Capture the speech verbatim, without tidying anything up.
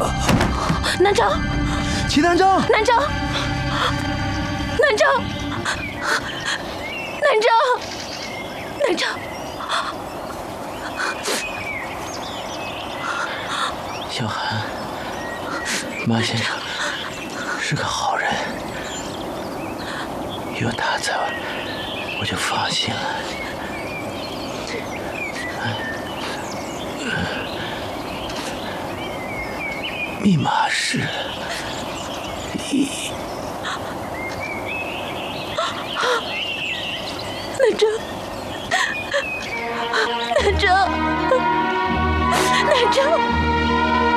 南征， 齐南征， 南征，南征，南征，南征。 小寒，马先生是个好人，有他在，我就放心了。密码是一。 南征，南征，南征。